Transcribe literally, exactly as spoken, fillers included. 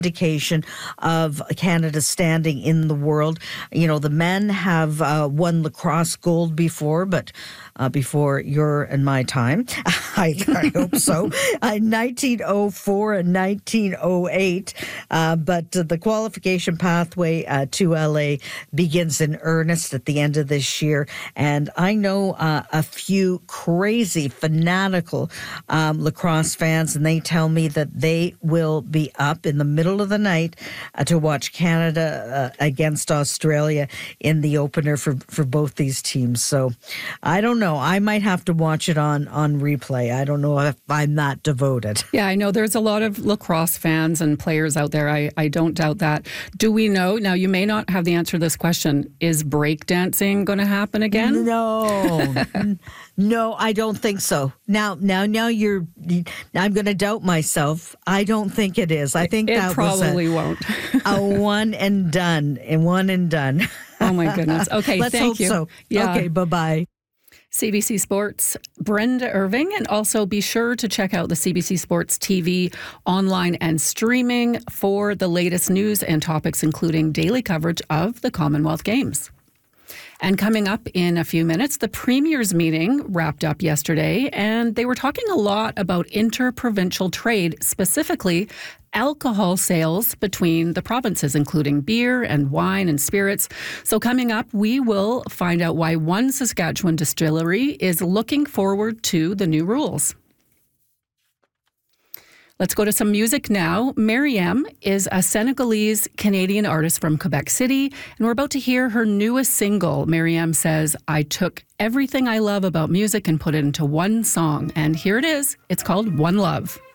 indication of Canada's standing in the world. You know, the men have uh, won lacrosse gold before, but uh, before your and my time. I, I hope so. Uh, nineteen oh four and nineteen oh eight. Uh, but uh, the qualification pathway uh, to L A begins in earnest at the end of this year. And I know uh, a few crazy, fanatical um, lacrosse fans, and they tell me that they will be up in the middle of the night uh, to watch Canada uh, against Australia in the opener for, for both these teams. So I don't know. I might have to watch it on, on replay. I don't know if I'm that devoted. Yeah, I know there's a lot of lacrosse fans and players out there. I, I don't doubt that. Do we know? Now, you may not have the answer to this question. Is breakdancing going to happen again? No. No, I don't think so. Now, now, now you're. I'm going to doubt myself. I don't think it is. I think it that probably was a, won't. a one and done, and one and done. Oh my goodness. Okay, Let's thank hope you. So. Yeah. Okay, bye bye. C B C Sports, Brenda Irving, and also be sure to check out the C B C Sports T V online and streaming for the latest news and topics, including daily coverage of the Commonwealth Games. And coming up in a few minutes, the Premier's meeting wrapped up yesterday, and they were talking a lot about interprovincial trade, specifically alcohol sales between the provinces, including beer and wine and spirits. So coming up, we will find out why one Saskatchewan distillery is looking forward to the new rules. Let's go to some music now. Mariam is a Senegalese-Canadian artist from Quebec City, and we're about to hear her newest single. Mariam says, I took everything I love about music and put it into one song, and here it is. It's called One Love.